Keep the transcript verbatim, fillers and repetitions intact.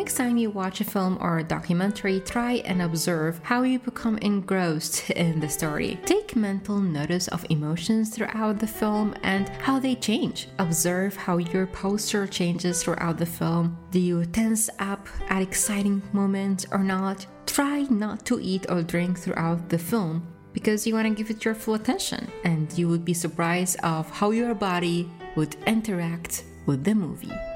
next time you watch a film or a documentary, try and observe how you become engrossed in the story. Take mental notice of emotions throughout the film and how they change. Observe how your posture changes throughout the film. Do you tense up at exciting moments or not? Try not to eat or drink throughout the film because you want to give it your full attention, and you would be surprised of how your body would interact with the movie.